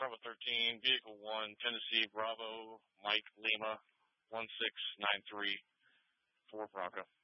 Bravo 13, Vehicle 1, Tennessee, Bravo, Mike, Lima, 1693, 4 Bronco.